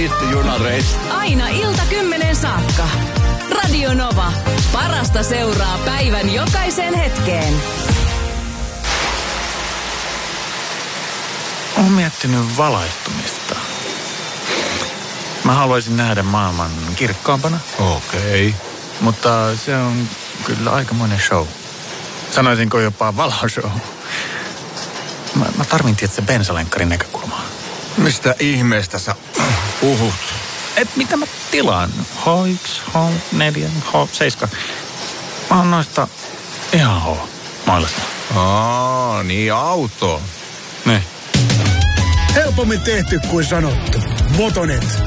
siisti junareissu. Aina ilta 10 saakka. Radio Nova. Parasta seuraa päivän jokaiseen hetkeen. Olen miettinyt valaistumista. Mä haluaisin nähdä maailman kirkkaampana. Okei. Mutta se on kyllä aikamoinen show. Sanoisinko jopa valoshow. Mä tarvin tietysti bensalenkkarin näkökulmaa. Mistä ihmeestä sä puhut? Et mitä mä tilaan? H1, H4, H7. Mä oon noista ihan H-mailasta. Niin auto. Ne. Helpommin tehty kuin sanottu. Motonet.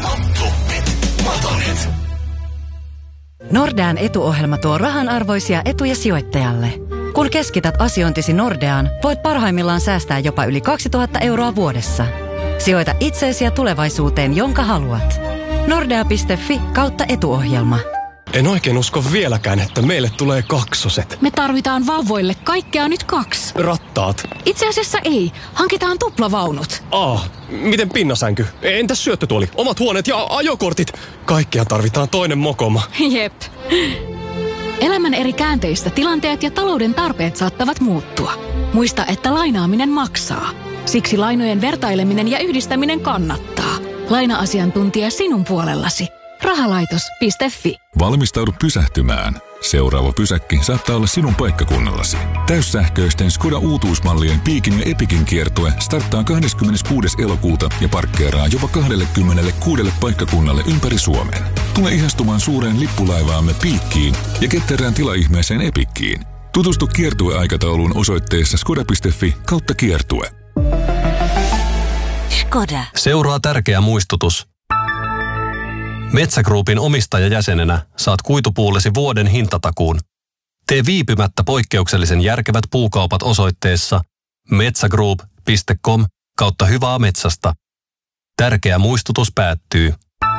Nordean etuohjelma tuo rahanarvoisia etuja sijoittajalle. Kun keskität asiointisi Nordeaan, voit parhaimmillaan säästää jopa yli 2000 euroa vuodessa. Sijoita itseesi ja tulevaisuuteen, jonka haluat. Nordea.fi/etuohjelma. En oikein usko vieläkään, että meille tulee kaksoset. Me tarvitaan vauvoille kaikkea nyt 2. Rattaat. Itse asiassa ei. Hankitaan tuplavaunut. Miten pinnasänky? Entäs syöttötuoli? Omat huoneet ja ajokortit? Kaikkea tarvitaan toinen mokoma. Jep. Elämän eri käänteistä tilanteet ja talouden tarpeet saattavat muuttua. Muista, että lainaaminen maksaa. Siksi lainojen vertaileminen ja yhdistäminen kannattaa. Laina-asiantuntija sinun puolellasi. Rahalaitos.fi. Valmistaudu pysähtymään. Seuraava pysäkki saattaa olla sinun paikkakunnallasi. Täyssähköisten Skoda uutuusmallien Piikin ja Epikin kiertue starttaa 26. elokuuta ja parkkeeraa jopa 26 paikkakunnalle ympäri Suomen. Tule ihastumaan suureen lippulaivaamme Piikkiin ja ketterään tilaihmeeseen Epikkiin. Tutustu kiertueaikatauluun osoitteessa skoda.fi/kiertue. Skoda. Seuraa tärkeä muistutus. Metsä Groupin omistajajäsenenä saat kuitupuullesi vuoden hintatakuun. Tee viipymättä poikkeuksellisen järkevät puukaupat osoitteessa metsagroup.com/hyvää metsästä. Tärkeä muistutus päättyy.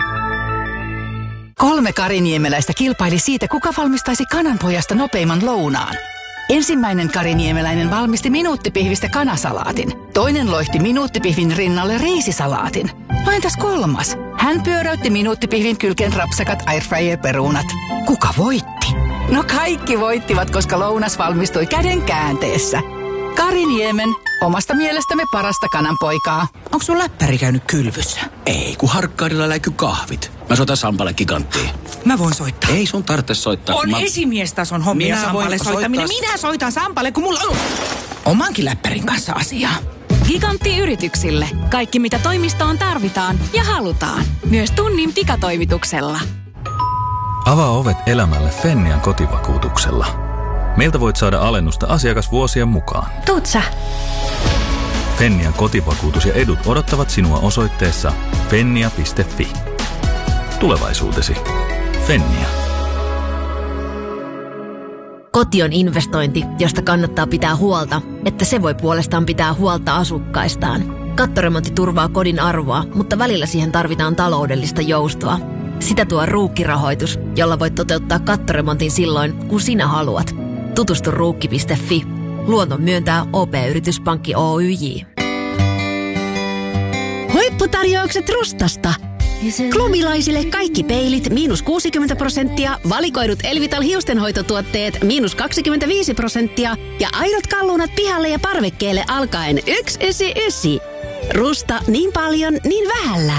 3 kariniemeläistä kilpaili siitä, kuka valmistaisi kananpojasta nopeimman lounaan. Ensimmäinen kariniemeläinen valmisti minuuttipihvistä kanasalaatin. Toinen loihti minuuttipihvin rinnalle riisisalaatin. No entäs 3? Hän pyöräytti minuuttipihvin kylkeen rapsakat airfryer-perunat. Kuka voitti? No kaikki voittivat, koska lounas valmistui käden käänteessä. Kariniemen, omasta mielestämme parasta kananpoikaa. Onko sun läppäri käynyt kylvyssä? Ei, kun Harkkaudella läikky kahvit. Mä soitan Sampalle Giganttiin. Mä voin soittaa. Ei sun tarvitse soittaa. On esimiestason hommia Sampalle soittaminen. Minä soitan Sampalle, kun mulla on omankin läppärin kanssa asiaa. Gigantti yrityksille. Kaikki mitä toimistoon tarvitaan ja halutaan. Myös tunnin pikatoimituksella. Avaa ovet elämälle Fennian kotivakuutuksella. Meiltä voit saada alennusta asiakasvuosien mukaan. Tuut sä? Fennian kotivakuutus ja edut odottavat sinua osoitteessa fennia.fi. Tulevaisuutesi. Fennia. Koti on investointi, josta kannattaa pitää huolta, että se voi puolestaan pitää huolta asukkaistaan. Kattoremontti turvaa kodin arvoa, mutta välillä siihen tarvitaan taloudellista joustoa. Sitä tuo Ruukki-rahoitus, jolla voit toteuttaa kattoremontin silloin, kun sinä haluat. Tutustu ruukki.fi. Luoton myöntää OP-yrityspankki Oyj. Huipputarjoukset Rustasta. Klubilaisille kaikki peilit -60%, valikoidut Elvital hiustenhoitotuotteet -25% ja aidot kalunat pihalle ja parvekkeelle alkaen 199. Rusta niin paljon, niin vähällä.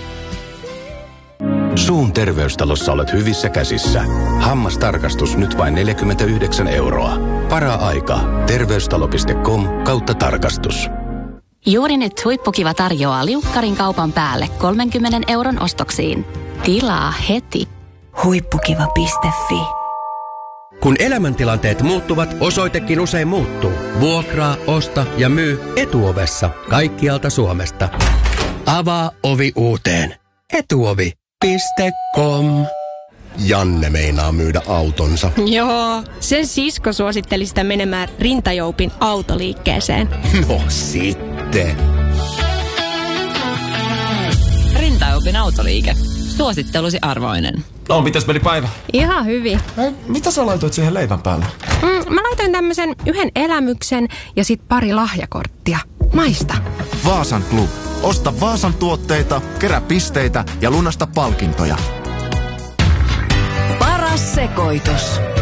Suun terveystalossa olet hyvissä käsissä. Hammastarkastus nyt vain 49 €. Para-aika. Terveystalo.com/tarkastus. Juuri nyt Huippukiva tarjoaa liukkarin kaupan päälle 30 € ostoksiin. Tilaa heti. Huippukiva.fi. Kun elämäntilanteet muuttuvat, osoitekin usein muuttuu. Vuokraa, osta ja myy Etuovessa kaikkialta Suomesta. Avaa ovi uuteen. Etuovi.com. Janne meinaa myydä autonsa. Joo, sen sisko suositteli sitä menemään Rintajoupin autoliikkeeseen. No sitten. Rintajoupin autoliike. Suosittelusi arvoinen. No, mitäs meni päivä? Ihan hyvin. Mitä sä laitoit siihen leivän päälle? Mä laitoin tämmöisen 1 elämyksen ja sit 2 lahjakorttia. Maista. Vaasan Club. Osta Vaasan tuotteita, kerää pisteitä ja lunasta palkintoja. Paras sekoitus.